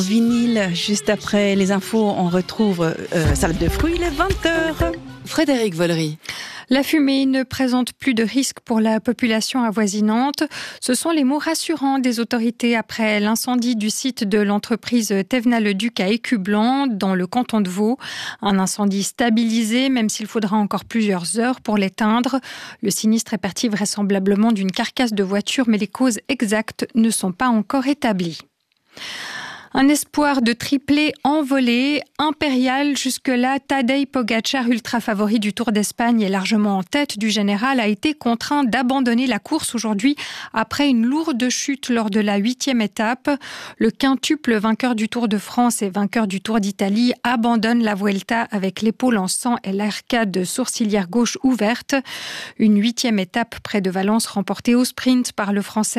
Vinyle, juste après les infos, on retrouve Salade de fruits, il est 20h. Frédéric Vollery. La fumée ne présente plus de risque pour la population avoisinante. Ce sont les mots rassurants des autorités après l'incendie du site de l'entreprise Thévenat-le-Duc à Écublanc, dans le canton de Vaud. Un incendie stabilisé, même s'il faudra encore plusieurs heures pour l'éteindre. Le sinistre est parti vraisemblablement d'une carcasse de voiture, mais les causes exactes ne sont pas encore établies. Un espoir de triplé envolé, impérial jusque-là, Tadej Pogačar, ultra favori du Tour d'Espagne et largement en tête du général, a été contraint d'abandonner la course aujourd'hui après une lourde chute lors de la 8e étape. Le quintuple vainqueur du Tour de France et vainqueur du Tour d'Italie abandonne la Vuelta avec l'épaule en sang et l'arcade sourcilière gauche ouverte. Une 8e étape près de Valence remportée au sprint par le Français